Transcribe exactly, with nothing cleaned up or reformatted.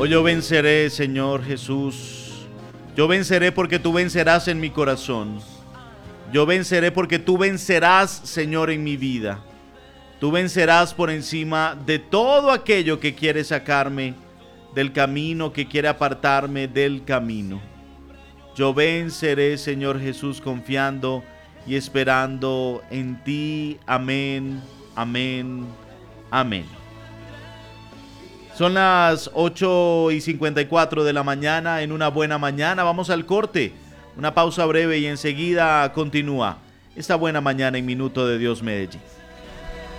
Hoy yo venceré, Señor Jesús. Yo venceré porque tú vencerás en mi corazón. Yo venceré porque tú vencerás, Señor, en mi vida. Tú vencerás por encima de todo aquello que quiere sacarme del camino, que quiere apartarme del camino. Yo venceré, Señor Jesús, confiando y esperando en ti. Amén, amén, amén. Son las ocho y cincuenta y cuatro de la mañana, en una buena mañana. Vamos al corte, una pausa breve y enseguida continúa esta buena mañana en Minuto de Dios Medellín.